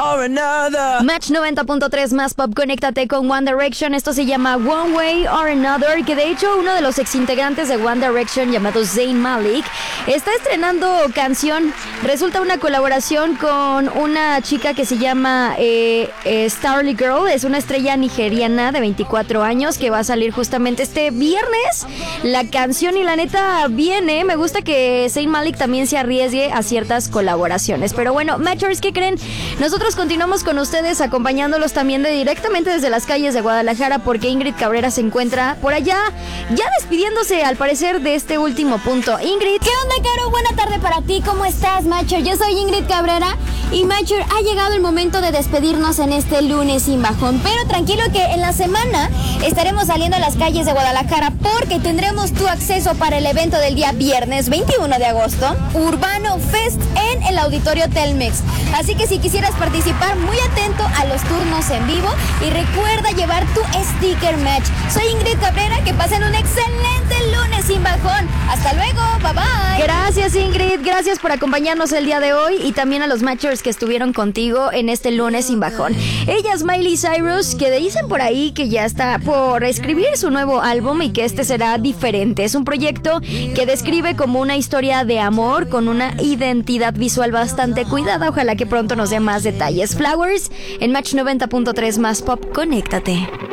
or another. Match 90.3 más pop, conéctate con One Direction. Esto se llama One Way or Another, que de hecho uno de los exintegrantes de One Direction, llamado Zayn Malik, está estrenando canción. Resulta una colaboración con una chica que se llama Starly Girl. Es una estrella nigeriana de 24 años que va a salir justamente este viernes la canción, y la neta viene. Me gusta que Zayn Malik también se arriesgue a ciertas colaboraciones. Pero bueno, Matchers, ¿qué creen? Nosotros continuamos con ustedes, acompañándolos también directamente desde las calles de Guadalajara, porque Ingrid Cabrera se encuentra por allá, ya despidiéndose al parecer de este último punto. Ingrid. ¿Qué onda, Caro? Buena tarde para ti. ¿Cómo estás, Matcher? Yo soy Ingrid Cabrera y, Matcher, ha llegado el momento de despedirnos en este lunes sin bajón. Pero tranquilo que en la semana estaremos saliendo a las calles de Guadalajara, porque tendremos tu acceso para el evento del día viernes 21 de agosto, Urbano Fest, en el Auditorio Telmex. Así que si quisieras participar, muy atento a los turnos en vivo y recuerda llevar tu sticker match. Soy Ingrid Cabrera, que pasen un excelente lunes sin bajón. Hasta luego, bye bye. Gracias, Ingrid, gracias por acompañarnos el día de hoy, y también a los Matchers que estuvieron contigo en este lunes sin bajón. Ella es Miley Cyrus, que dicen por ahí que ya está por escribir su nuevo álbum y que este será diferente. Es un proyecto que describe como una historia de amor con una identidad visual bastante cuidada. Ojalá que pronto nos dé más detalles. Flowers en Match 90.3 más pop, conéctate.